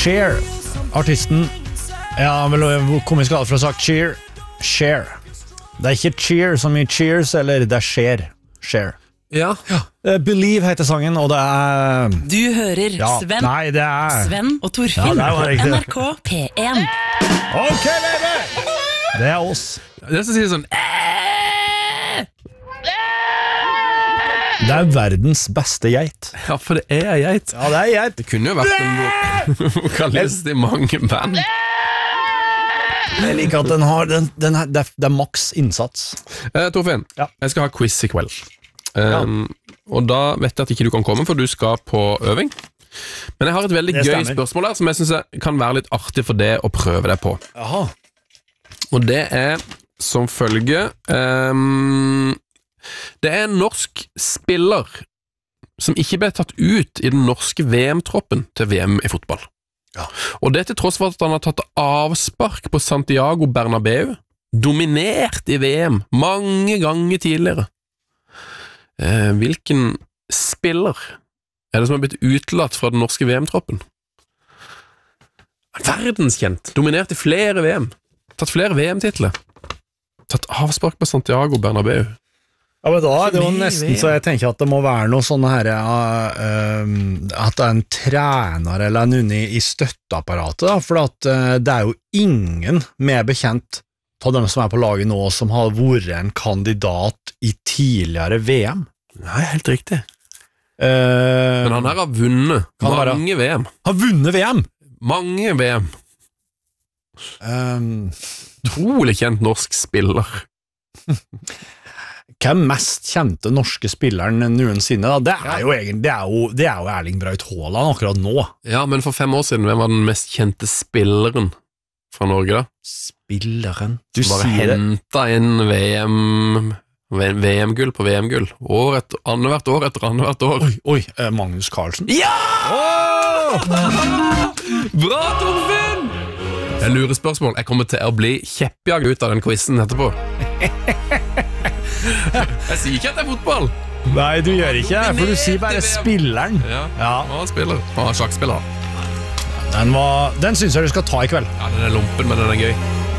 Cher, artisten. Ja, vel komisk for å ha sagt Cheer. Cher. Det ikke Cheer som i Cheers, eller det Cher. Cher. Ja. Believe heter sangen, og det Du hører Sven. Nei, det Sven og Torfinn. NRK P1. Ok, baby! Det oss. Det som sier sånn Det verdens beste geit. Ja, for det er geit. Ja, det geit. Det kunne jo vært en vokalist i mange band. Jeg liker at den har det er maks innsats. Torfinn, jeg skal ha quiz i kveld. Og da vet jeg at ikke du kan komme, for du skal på øving. Men jeg har et veldig gøy spørsmål her som jeg synes kan være litt artig for det å prøve deg på. Jaha. Og det er som følge det er en norsk spiller som ikke ble tatt ut i den norske VM-troppen til VM i fotball. Ja. Og det til tross for at han har tatt avspark på Santiago Bernabéu, dominert i VM mange ganger tidligere. Hvilken spiller er det som har blitt utelatt fra den norske VM-troppen? Verdenskjent, dominert i flere VM, tatt flere VM-titler, tatt avspark på Santiago Bernabéu. Ja, men da er det jo nesten så jeg tenker at det må være noe sånn her at det er en trener eller en i støtteapparatet da, for at det er jo ingen mer bekjent av dem som er på laget nå som har vært en kandidat i tidligere VM. Nei, helt riktig. Men han her har vunnet mange VM. Har vunnet VM? Mange VM. Trolig kjent norsk spiller. Hva er mest kjente norske spilleren noensinne da? Det er jo egentlig det er jo Erling Braut Haaland akkurat nå. Ja, men for 5 år siden, hvem var den mest kjente spilleren fra Norge da? Spilleren? Du bare hentet inn VM-gull på VM-gull. Annethvert år. Oi, Magnus Carlsen? Ja! Bra, Torfinn! Jeg lurer spørsmål. Jeg kommer til å bli kjeppjag ut av den quizen etterpå. Jeg sier ikke at det er fotball. Nei, du gjør ikke det, for du sier bare spilleren. Ja. Sjakkspiller. Den synes jeg du skal ta i kveld. Ja, den er lumpen, men den er gøy.